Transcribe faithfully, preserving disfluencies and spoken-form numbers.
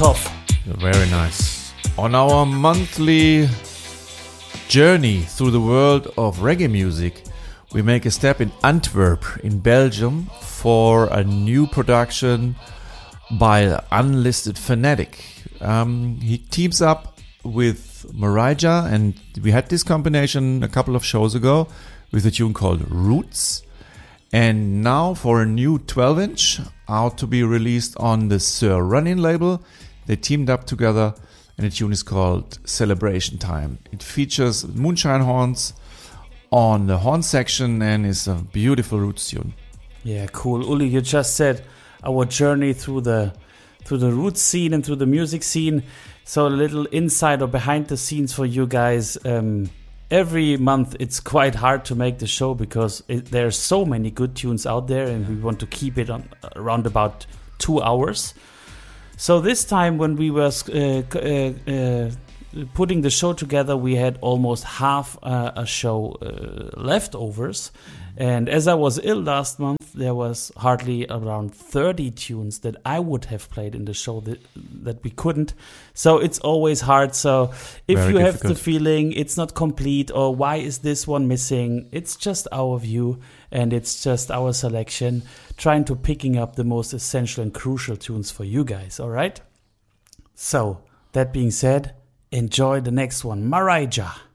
Tov. Very nice. On our monthly journey through the world of reggae music, we make a step in Antwerp, in Belgium, for a new production by the Unlisted Fanatic. Um, he teams up with Marija, and we had this combination a couple of shows ago with a tune called Roots. And now for a new twelve inch out to be released on the Sir Running label, they teamed up together, and the tune is called Celebration Time. It features moonshine horns on the horn section and is a beautiful roots tune. Yeah, cool. Uli, you just said our journey through the through the roots scene and through the music scene. So a little inside or behind the scenes for you guys. Um, every month it's quite hard to make the show because it, there are so many good tunes out there, and we want to keep it on around about two hours. So this time when we were uh, uh, uh, putting the show together, we had almost half uh, a show uh, leftovers. And as I was ill last month, there was hardly around thirty tunes that I would have played in the show that, that we couldn't. So it's always hard. So if Very you difficult. have the feeling it's not complete or why is this one missing, it's just our view and it's just our selection, trying to picking up the most essential and crucial tunes for you guys, all right? So that being said, enjoy the next one, Marija.